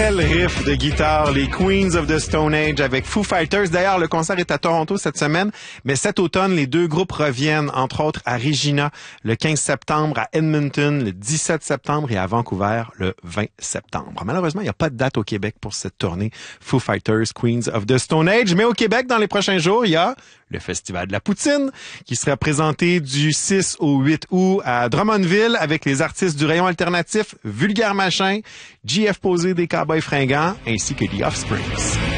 Quel riff de guitare, les Queens of the Stone Age avec Foo Fighters. D'ailleurs, le concert est à Toronto cette semaine, mais cet automne, les deux groupes reviennent, entre autres à Regina le 15 septembre, à Edmonton le 17 septembre et à Vancouver le 20 septembre. Malheureusement, il n'y a pas de date au Québec pour cette tournée Foo Fighters, Queens of the Stone Age, mais au Québec, dans les prochains jours, il y a le Festival de la Poutine qui sera présenté du 6 au 8 août à Drummondville avec les artistes du rayon alternatif Vulgaire Machin, JF Posé des Cowboys Fringants ainsi que The Offsprings.